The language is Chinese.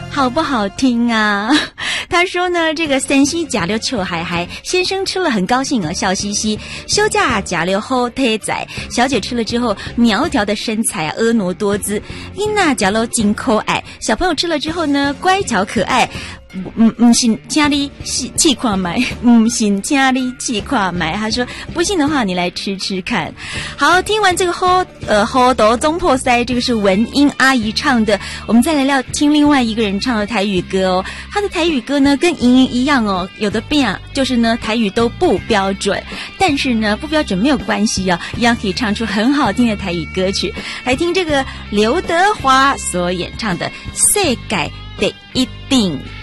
好不好听啊？他说呢，这个山西甲流臭海海先生吃了很高兴啊，笑嘻嘻。休假甲流后忒仔小姐吃了之后，苗条的身材啊，婀娜多姿。因那甲流金口矮，小朋友吃了之后呢，乖巧可爱。不信家里气跨买，不信家里气跨买。他说不信的话，你来吃吃看。好，听完这个好斗中破塞，这个是文英阿姨唱的。我们再来听另外一个人唱的台语歌哦。他的台语歌呢，跟莹莹一样哦，有的变啊，就是呢台语都不标准，但是呢不标准没有关系啊，一样可以唱出很好听的台语歌曲。来听这个刘德华所演唱的《世界第一定》。